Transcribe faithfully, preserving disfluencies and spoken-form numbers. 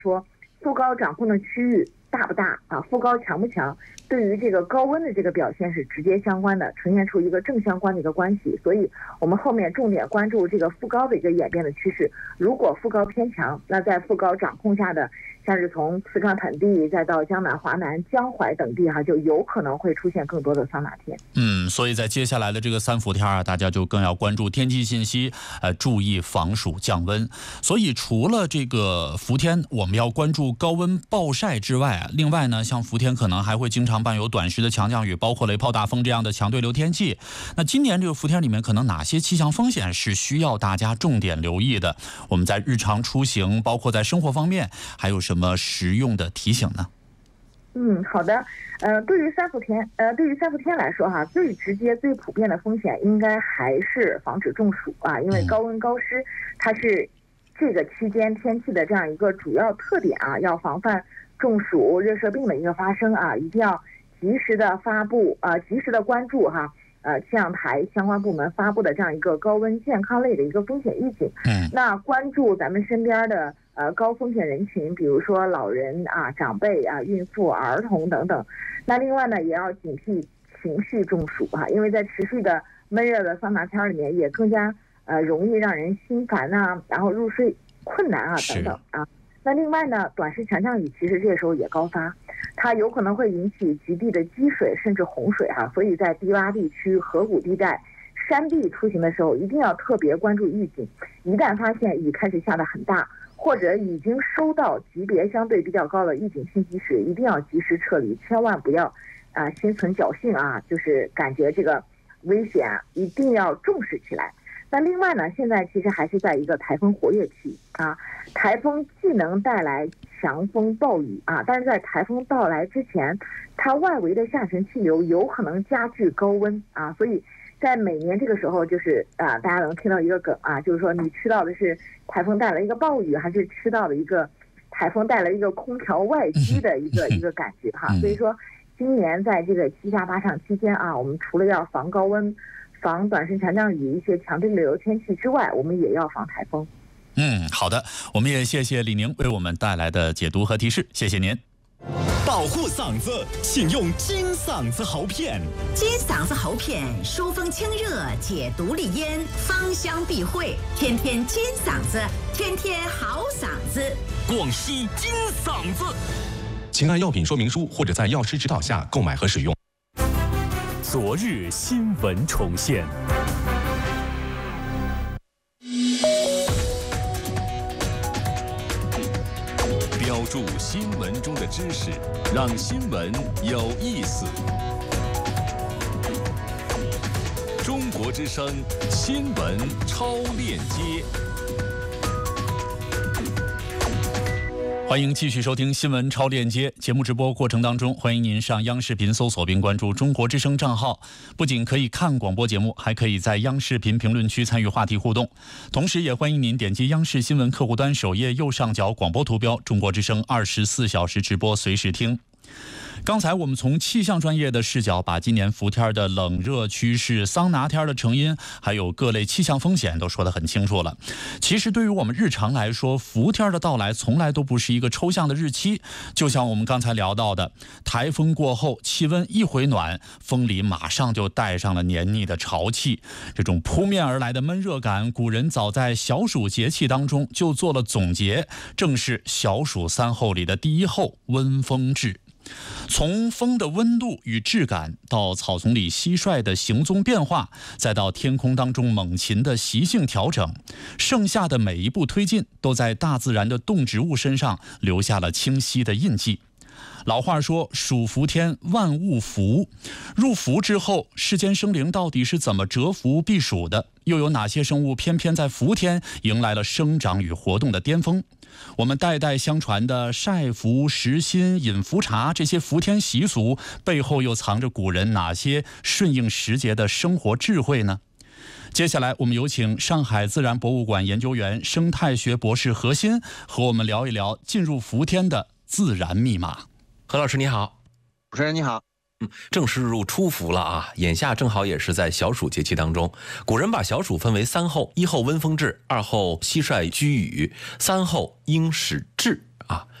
说副高掌控的区域大不大啊，副高强不强，对于这个高温的这个表现是直接相关的，呈现出一个正相关的一个关系。所以我们后面重点关注这个副高的一个演变的趋势。如果副高偏强，那在副高掌控下的，像是从四川盆地再到江南、华南、江淮等地哈，就有可能会出现更多的桑拿天。 嗯，所以在接下来的这个三伏天啊，大家就更要关注天气信息，呃，注意防暑降温。所以除了这个伏天我们要关注高温暴晒之外啊，另外呢，像伏天可能还会经常伴有短时的强降雨，包括雷暴大风这样的强对流天气。那今年这个伏天里面，可能哪些气象风险是需要大家重点留意的？我们在日常出行，包括在生活方面，还有什么实用的提醒呢？ 嗯，好的。呃，对于三伏天，呃，对于三伏天来说哈，最直接、最普遍的风险应该还是防止中暑啊，因为高温高湿，它是这个期间天气的这样一个主要特点啊，要防范中暑、热射病的一个发生啊，一定要及时的发布啊、呃，及时的关注哈。呃，气象台相关部门发布的这样一个高温健康类的一个风险预警，嗯，那关注咱们身边的呃高风险人群，比如说老人啊、长辈啊、孕妇、儿童等等。那另外呢，也要警惕情绪中暑啊，因为在持续的闷热的桑拿天里面，也更加呃容易让人心烦呐、啊，然后入睡困难啊等等啊。那另外呢，短时强降雨其实这个时候也高发，它有可能会引起局地的积水甚至洪水哈、啊，所以在低洼地区、河谷地带、山地出行的时候，一定要特别关注预警。一旦发现雨开始下得很大，或者已经收到级别相对比较高的预警信息时，一定要及时撤离，千万不要啊、呃、心存侥幸啊，就是感觉这个危险啊，一定要重视起来。那另外呢，现在其实还是在一个台风活跃期啊，台风既能带来强风暴雨啊，但是在台风到来之前，它外围的下沉气流有可能加剧高温啊，所以在每年这个时候，就是啊，大家能听到一个梗啊，就是说你吃到的是台风带来一个暴雨，还是吃到的一个台风带来一个空调外机的一个一个感觉哈，所以说今年在这个七下八上期间啊，我们除了要防高温、防短时强降雨一些强对流天气之外，我们也要防台风。 嗯，好的，我们也谢谢李宁为我们带来的解读和提示，谢谢您。 保护嗓子，请用金嗓子喉片。 金嗓子喉片疏风清热，解毒利咽，芳香避秽，天天金嗓子，天天好嗓子。 广西金嗓子， 请按药品说明书或者在药师指导下购买和使用。 昨日新闻重现。标注新闻中的知识，让新闻有意思。中国之声新闻超链接。 欢迎继续收听新闻超链接节目直播过程当中，欢迎您上央视频搜索并关注中国之声账号，不仅可以看广播节目，还可以在央视频评论区参与话题互动。同时也欢迎您点击央视新闻客户端首页右上角广播图标，中国之声二十四小时直播随时听。刚才我们从气象专业的视角，把今年伏天的冷热趋势、桑拿天的成因，还有各类气象风险都说得很清楚了。其实对于我们日常来说，伏天的到来从来都不是一个抽象的日期，就像我们刚才聊到的，台风过后气温一回暖，风里马上就带上了黏腻的潮气，这种扑面而来的闷热感，古人早在小暑节气当中就做了总结，正是小暑三候里的第一候温风至。从风的温度与质感，到草丛里蟋蟀的行踪变化，再到天空当中猛禽的习性调整，盛夏的每一步推进，都在大自然的动植物身上留下了清晰的印记。老话说，暑伏天万物伏。入伏之后，世间生灵到底是怎么蛰伏避暑的？又有哪些生物偏偏在伏天迎来了生长与活动的巅峰？我们代代相传的晒伏、食薪、饮伏茶这些伏天习俗背后又藏着古人哪些顺应时节的生活智慧呢？接下来我们有请上海自然博物馆研究员、生态学博士何鑫和我们聊一聊进入伏天的自然密码。 何老师你好。 主持人你好。 嗯，正式入初伏了啊，眼下正好也是在小暑节气当中。古人把小暑分为三候：一候温风至，二候蟋蟀居羽，三候鹰始至。 啊，